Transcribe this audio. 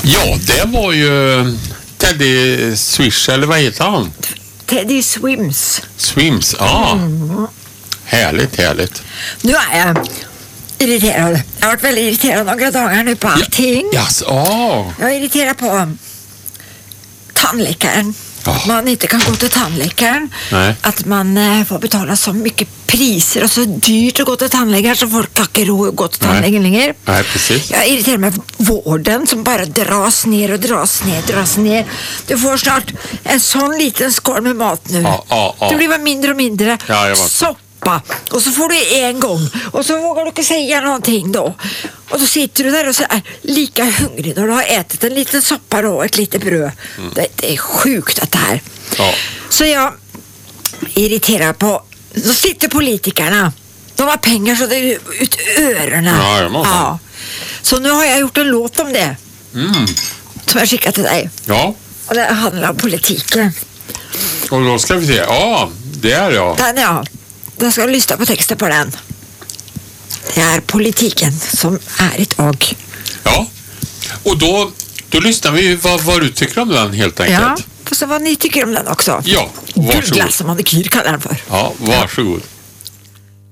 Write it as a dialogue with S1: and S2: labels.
S1: Ja, det var ju Teddy Swish, eller vad heter han?
S2: Teddy Swims.
S1: Swims, ja. Härligt, härligt.
S2: Nu är jag irriterad. Jag har varit väldigt irriterad några dagar nu på allting. Jag är irriterad på tandläkaren. Att man inte kan gå till tandläkaren.
S1: Nej.
S2: Att man får betala så mycket priser och så dyrt att gå till tandläkaren så folk har inte råd att gå till tandläkaren längre.
S1: Nej, precis.
S2: Jag är irriterad med vården som bara dras ner. Du får snart en sån liten skål med mat nu. Det blir bara mindre och mindre. Soppa. Och så får du en gång. Och så vågar du inte säga någonting då. Och då sitter du där och så är lika hungrig när du har ätit en liten soppa då och ett litet bröd. Det är sjukt att det här. Så jag är irriterad på. Då sitter politikerna. De har pengar så det är ut öronen. Så nu har jag gjort en låt om det. Som jag skickar till dig.
S1: Ja.
S2: Och det handlar om politiken.
S1: Och då ska vi se. Ja, det är jag.
S2: Den jag ska lyssna på texten på den. Det är politiken som är idag.
S1: Ja. Och då lyssnar vi vad du tycker om den helt enkelt.
S2: Ja, och så vad ni tycker om den också.
S1: Ja, varsågod.
S2: Douglas som Manikyr kallar den för.
S1: Ja, varsågod.